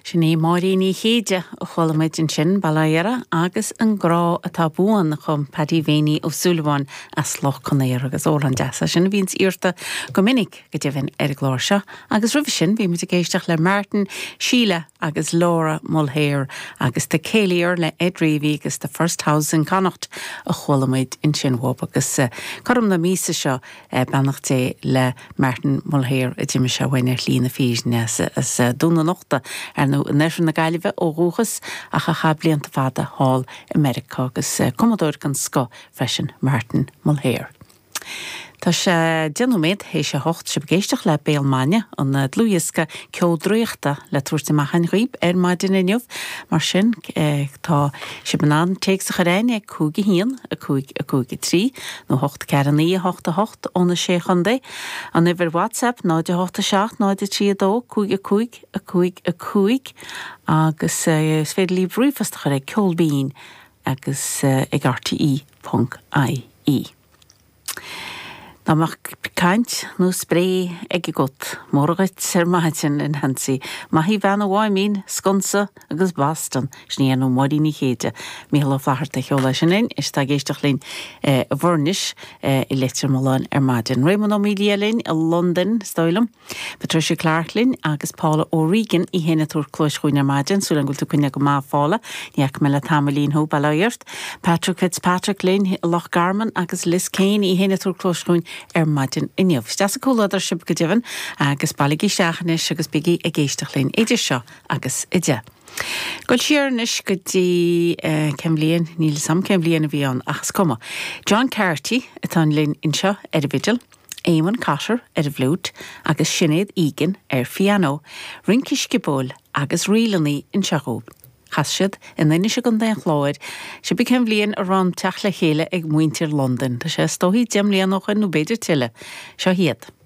Sinné Maríní chéide a cholamid in sin balayara agus an grá atá buan chum Paddy Véní ó Súleháin a sloch connéir agus ólan deasa sin víns irta go minic go dtíhann glóir seo agus rih sin bhí mu géisteach le Martin Sheila agus Laura Mulhare agus de céliar le Edriví agus de First House in Connacht a cholamid in sin hóp agus chum na mísa seo bannachté le Martin Mulhare a Jimmy seo bhaine lína físne as dúna nochta ar nefran na gaiileh ó rúchas a cha blianta fada hall America agus commodóir gan sco freisin Martin Mulhare. Tá sé denúméid hééis sé hocht se begéisteach le Béalmaine an dlúiasca ceódroíochta le tuairta maichain riomh maidin inniuh mar sin tá sé banán teag sa choréin ag cúgi hían a cúgi trí nó hocht ceannaí hocht a hocht óna sé chundé an iver WhatsApp 987 932 cúig a cúig agus féidir lí bríomhasta chu ceolbín agus ag rti.ie. Dámach caint nó spré ag got mórgait maidin in hansaí má hí bhean bháim mín sconsa agus Boston snían ó Maríní chéide míhall flaharta cheola sin in is tá géisteach lín a bhornis I letir máin maidin. Raymond O'Meara a London stoilm, Patricia Clarklin agus Paula O'Regan I héna túr clóis chuoine maidin súlan gúil tú cuine go má fála níach me le tamlín hó bailairt. Patrick Fitzpatrick Lynn Loch Garman agus Liz Kane I héna túr clóis chuoin maidin inniuh. Stas a cúladar sib go divan agus bailigi seachanis agus bigi a géisteach lín idir seo agus ide. Goil siarnis go dtí cemlíon níl sam cemlíon a bhí an achas cuma. John Carty atá linn inseo ar a vigil, Éamon Carter ar a bhlút agus Sinead Egan ar fiano, Rincis Gibol agus Rialaní in seachób. Chas in the initial gun chláid, se became blian around teach le chéile ag muintir London. Tá sé stóhí deimlíon noch an nó beidir tiile. Seo hiad.